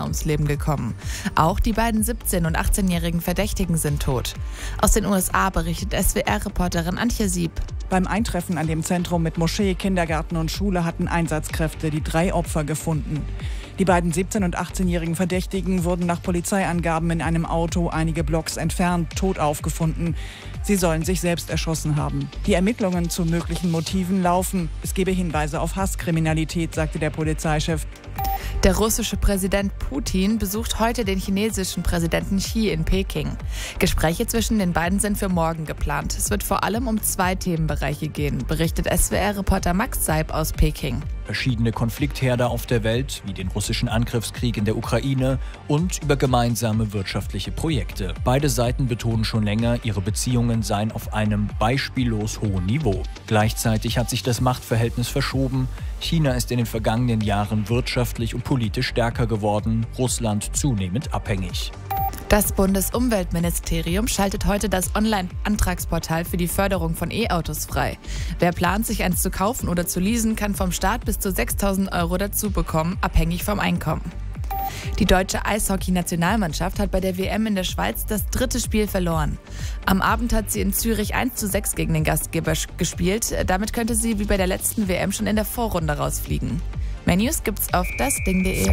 ums Leben gekommen. Auch die beiden 17- und 18-jährigen Verdächtigen sind tot. Aus den USA berichtet SWR-Reporterin Antje Sieb. Beim Eintreffen an dem Zentrum mit Moschee, Kindergarten und Schule hatten Einsatzkräfte die 3 Opfer gefunden. Die beiden 17- und 18-jährigen Verdächtigen wurden nach Polizeiangaben in einem Auto einige Blocks entfernt tot aufgefunden. Sie sollen sich selbst erschossen haben. Die Ermittlungen zu möglichen Motiven laufen. Es gebe Hinweise auf Hasskriminalität, sagte der Polizeichef. Der russische Präsident Putin besucht heute den chinesischen Präsidenten Xi in Peking. Gespräche zwischen den beiden sind für morgen geplant. Es wird vor allem um 2 Themenbereiche gehen, berichtet SWR-Reporter Max Seib aus Peking. Verschiedene Konfliktherde auf der Welt, wie den russischen Angriffskrieg in der Ukraine und über gemeinsame wirtschaftliche Projekte. Beide Seiten betonen schon länger, ihre Beziehungen seien auf einem beispiellos hohen Niveau. Gleichzeitig hat sich das Machtverhältnis verschoben. China ist in den vergangenen Jahren wirtschaftlich und politisch stärker geworden, Russland zunehmend abhängig. Das Bundesumweltministerium schaltet heute das Online-Antragsportal für die Förderung von E-Autos frei. Wer plant, sich eins zu kaufen oder zu leasen, kann vom Staat bis zu 6.000 € dazu bekommen, abhängig vom Einkommen. Die deutsche Eishockey-Nationalmannschaft hat bei der WM in der Schweiz das 3. Spiel verloren. Am Abend hat sie in Zürich 1:6 gegen den Gastgeber gespielt. Damit könnte sie wie bei der letzten WM schon in der Vorrunde rausfliegen. Mehr News gibt's auf dasding.de.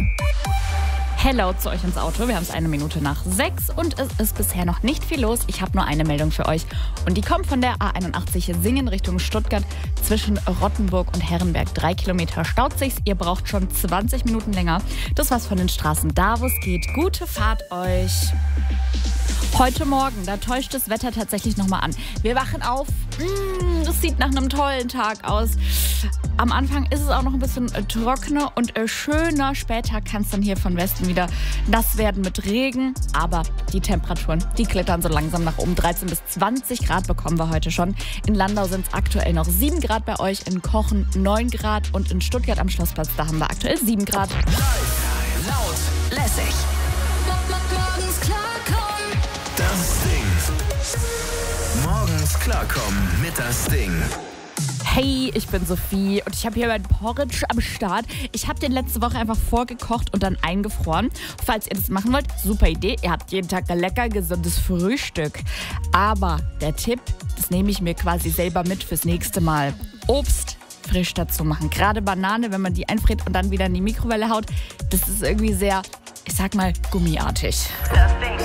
Hello zu euch ins Auto. Wir haben es 6:01 und es ist bisher noch nicht viel los. Ich habe nur eine Meldung für euch. Und die kommt von der A81 Singen Richtung Stuttgart. Zwischen Rottenburg und Herrenberg 3 Kilometer staut sich's. Ihr braucht schon 20 Minuten länger. Das war's von den Straßen da, wo es geht. Gute Fahrt euch. Heute Morgen, da täuscht das Wetter tatsächlich nochmal an. Wir wachen auf. Das sieht nach einem tollen Tag aus. Am Anfang ist es auch noch ein bisschen trockener und schöner. Später kann es dann hier von Westen wieder nass werden mit Regen. Aber die Temperaturen, die klettern so langsam nach oben. 13 bis 20 Grad bekommen wir heute schon. In Landau sind es aktuell noch 7 Grad bei euch. In Kochen 9 Grad. Und in Stuttgart am Schlossplatz, da haben wir aktuell 7 Grad. Live, laut, lässig. Morgens klarkommen. Das Ding. Morgens klarkommen mit das Ding. Hey, ich bin Sophie und ich habe hier mein Porridge am Start. Ich habe den letzte Woche einfach vorgekocht und dann eingefroren. Falls ihr das machen wollt, super Idee. Ihr habt jeden Tag ein lecker, gesundes Frühstück. Aber der Tipp, das nehme ich mir quasi selber mit fürs nächste Mal. Obst frisch dazu machen. Gerade Banane, wenn man die einfriert und dann wieder in die Mikrowelle haut, das ist irgendwie sehr, ich sag mal, gummiartig. Das Ding.